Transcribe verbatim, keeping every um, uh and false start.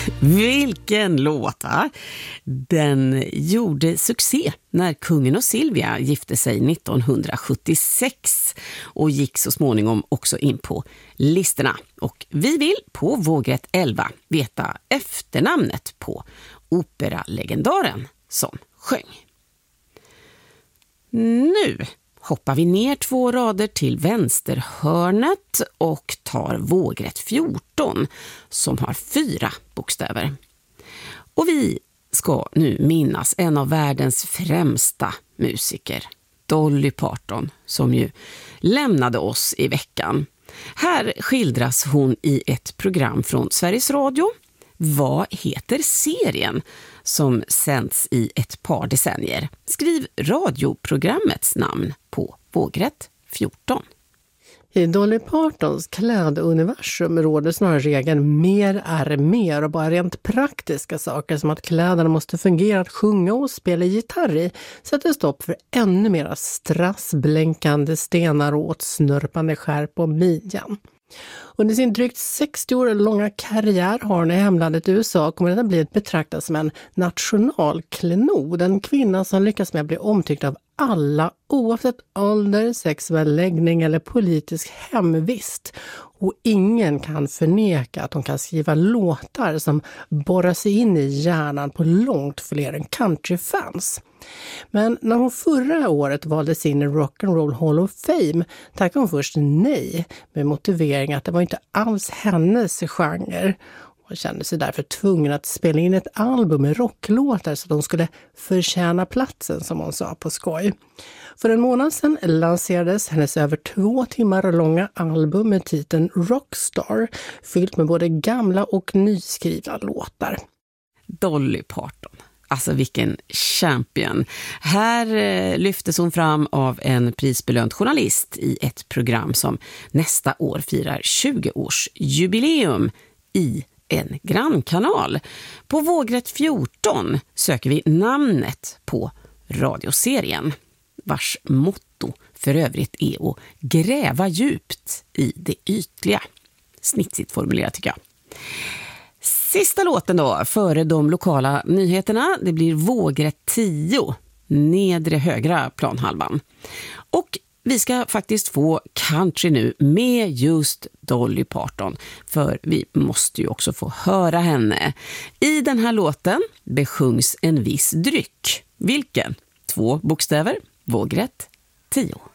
Vilken låt, va? Den gjorde succé när kungen och Silvia gifte sig nittonhundrasjuttiosex och gick så småningom också in på listorna. Och vi vill på vågrätt elva veta efternamnet på operalegendaren som sjöng. Nu hoppar vi ner två rader till vänsterhörnet och tar vågrätt fjorton som har fyra bokstäver. Och vi ska nu minnas en av världens främsta musiker, Dolly Parton, som ju lämnade oss i veckan. Här skildras hon i ett program från Sveriges Radio. Vad heter serien som sänds i ett par decennier? Skriv radioprogrammets namn på vågrätt fjorton. I Dolly Partons kläduniversum råder snarare regeln mer är mer, och bara rent praktiska saker som att kläderna måste fungera att sjunga och spela gitarr i sätter stopp för ännu mera strassblänkande stenar och åtsnörpande skär på midjan. Under sin drygt sextio år långa karriär har hon i hemlandet U S A kommit att bli betraktad som en nationalklenod, en kvinna som lyckas med att bli omtyckt av alla oavsett ålder, sexuell läggning eller politisk hemvist. Och ingen kan förneka att hon kan skriva låtar som borrar sig in i hjärnan på långt fler än countryfans. Men när hon förra året valdes in i Rock and Roll Hall of Fame tackade hon först nej med motivering att det var inte alls hennes genre. Hon kände sig därför tvungen att spela in ett album med rocklåtar så att de skulle förtjäna platsen, som hon sa på skoj. För en månad sedan lanserades hennes över två timmar långa album med titeln Rockstar, fyllt med både gamla och nyskrivna låtar. Dolly Parton. Alltså vilken champion. Här eh, lyftes hon fram av en prisbelönt journalist i ett program som nästa år firar tjugo-årsjubileum i en grannkanal. På vågrätt fjorton söker vi namnet på radioserien, vars motto för övrigt är att gräva djupt i det ytliga. Snitsigt formulerat tycker jag. Sista låten då, före de lokala nyheterna, det blir vågrätt tio, nedre högra planhalvan. Och vi ska faktiskt få country nu med just Dolly Parton, för vi måste ju också få höra henne. I den här låten besjungs en viss dryck. Vilken? Två bokstäver, vågrätt tio.